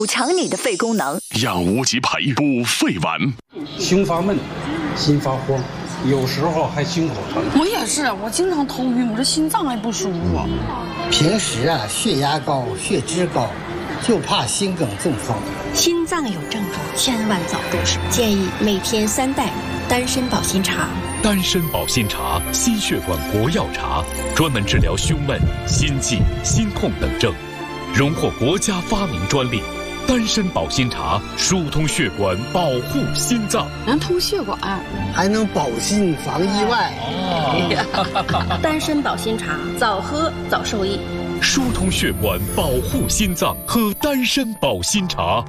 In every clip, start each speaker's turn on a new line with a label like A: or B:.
A: 补强你的肺功能，
B: 养无极培补肺丸。
C: 胸发闷，心发慌，有时候还心口疼。
D: 我也是，我经常头晕，我这心脏也不舒服。
E: 平时血压高、血脂高，就怕心梗中风。
F: 心脏有症状，千万早重视。建议每天3袋丹参保心茶。
G: 丹参保心茶，心血管国药茶，专门治疗胸闷、心悸、心痛等症，荣获国家发明专利。丹参保心茶疏通血管，保护心脏，
D: 能通血管，
E: 还能保心防意外。
F: 丹参保心茶，早喝早受益。
G: 疏通血管，保护心脏，喝丹参保心茶。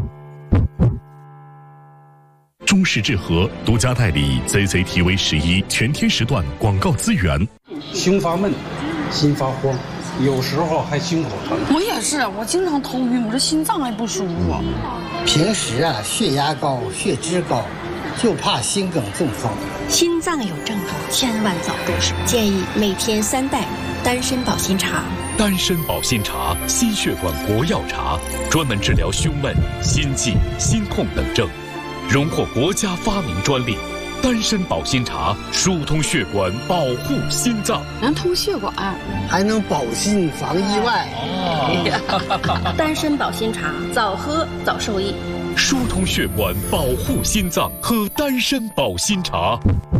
B: 中式治和独家代理 CCTV11全天时段广告资源。
C: 胸发闷，心发慌，有时候还心口疼。
D: 我也是，我经常头晕，我这心脏也不舒服。
E: 平时血压高、血脂高，就怕心梗中风。
F: 心脏有症状，千万早重视。建议每天3袋丹参保心茶。
G: 丹参保心茶，心血管国药茶，专门治疗胸闷、心悸、心痛等症，荣获国家发明专利。丹参保心茶疏通血管，保护心脏，
D: 能通血管，
E: 还能保心防意外。
F: 丹参保心茶，早喝早受益。
G: 疏通血管，保护心脏，喝丹参保心茶。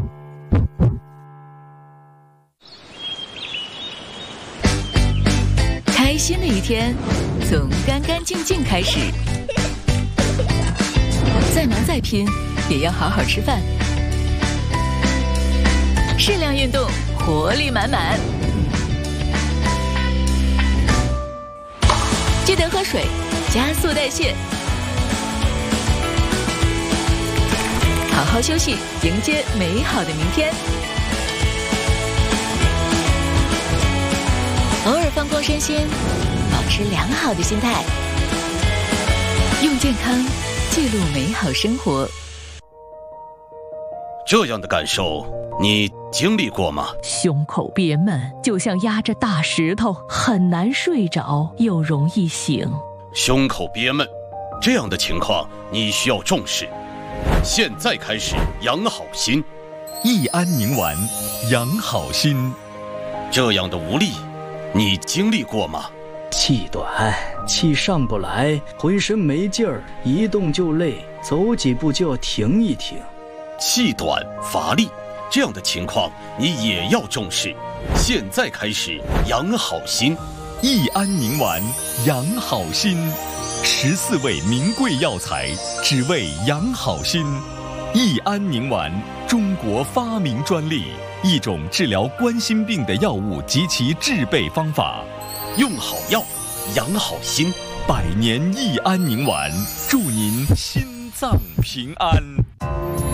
A: 开心的一天从干干净净开始，再忙再拼也要好好吃饭，适量运动，活力满满。记得喝水，加速代谢。好好休息，迎接美好的明天。偶尔放空身心，保持良好的心态，用健康记录美好生活。
H: 这样的感受你经历过吗？
I: 胸口憋闷，就像压着大石头，很难睡着，又容易醒。
H: 胸口憋闷，这样的情况你需要重视。现在开始养好心，
J: 益安宁丸，养好心。
H: 这样的无力你经历过吗？
K: 气短，气上不来，浑身没劲儿，一动就累，走几步就要停一停。
H: 气短乏力，这样的情况你也要重视。现在开始养好心，
J: 益安宁丸，养好心。14味名贵药材，只为养好心。益安宁丸，中国发明专利，一种治疗冠心病的药物及其制备方法。
H: 用好药，养好心。
J: 100年益安宁丸，祝您心脏平安。